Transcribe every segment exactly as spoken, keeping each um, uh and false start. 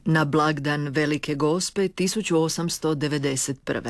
Na blagdan Velike Gospe tisuću osamsto devedeset prve.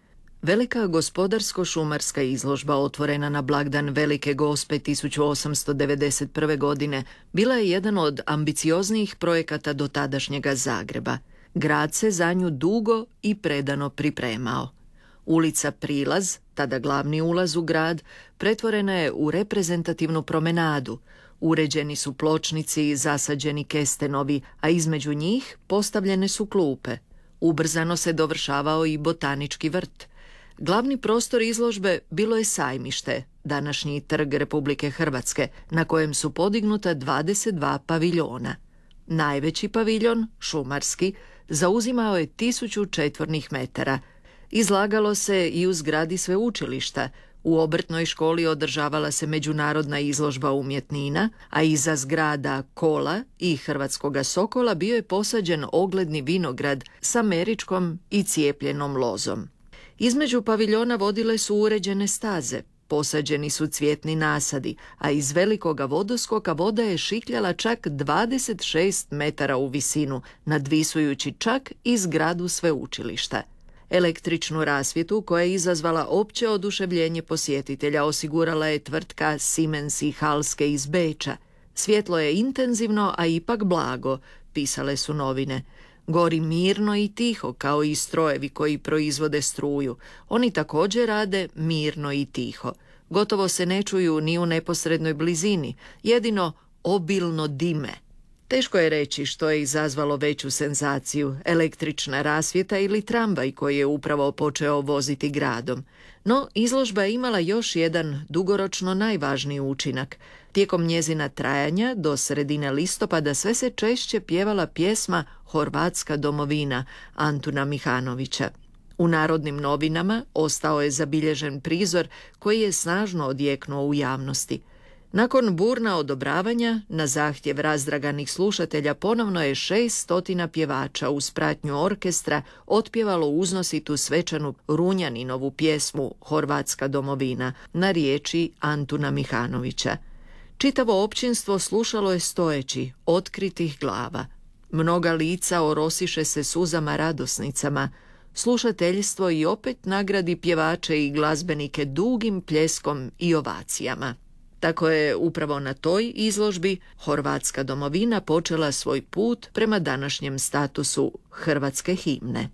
Velika gospodarsko-šumarska izložba otvorena na blagdan Velike Gospe tisuću osamsto devedeset prve. godine bila je jedan od ambicioznijih projekata do tadašnjega Zagreba. Grad se za nju dugo i predano pripremao. Ulica Prilaz, tada glavni ulaz u grad, pretvorena je u reprezentativnu promenadu. Uređeni su pločnici i zasađeni kestenovi, a između njih postavljene su klupe. Ubrzano se dovršavao i botanički vrt. Glavni prostor izložbe bilo je sajmište, današnji Trg Republike Hrvatske, na kojem su podignuta dvadeset dva paviljona. Najveći paviljon, šumarski, zauzimao je tisuću četvornih metara. Izlagalo se i u zgradi sveučilišta. U obrtnoj školi održavala se međunarodna izložba umjetnina, a iza zgrada Kola i Hrvatskoga Sokola bio je posađen ogledni vinograd s američkom i cijepljenom lozom. Između paviljona vodile su uređene staze, posađeni su cvjetni nasadi, a iz velikoga vodoskoka voda je šikljala čak dvadeset šest metara u visinu, nadvisujući čak i zgradu sveučilišta. Električnu rasvjetu, koja je izazvala opće oduševljenje posjetitelja, osigurala je tvrtka Siemens i Halske iz Beča. Svjetlo je intenzivno, a ipak blago, pisale su novine. Gori mirno i tiho, kao i strojevi koji proizvode struju. Oni također rade mirno i tiho. Gotovo se ne čuju ni u neposrednoj blizini, jedino obilno dime. Teško je reći što je izazvalo veću senzaciju, električna rasvjeta ili tramvaj koji je upravo počeo voziti gradom. No, izložba je imala još jedan dugoročno najvažniji učinak. Tijekom njezina trajanja, do sredine listopada, sve se češće pjevala pjesma Horvatska domovina Antuna Mihanovića. U Narodnim novinama ostao je zabilježen prizor koji je snažno odjeknuo u javnosti. Nakon burna odobravanja, na zahtjev razdraganih slušatelja, ponovno je šest stotina pjevača uz pratnju orkestra otpjevalo uznositu svečanu Runjaninovu pjesmu Horvatska domovina na riječi Antuna Mihanovića. Čitavo općinstvo slušalo je stojeći, otkritih glava. Mnoga lica orosiše se suzama radosnicama. Slušateljstvo i opet nagradi pjevače i glazbenike dugim pljeskom i ovacijama. Tako je upravo na toj izložbi Horvatska domovina počela svoj put prema današnjem statusu hrvatske himne.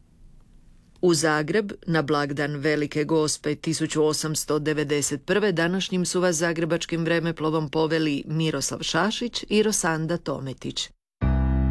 U Zagreb, na blagdan Velike Gospe tisuću osamsto devedeset prve. današnjim su vas zagrebačkim vremeplovom poveli Miroslav Šašić i Rosanda Tometić.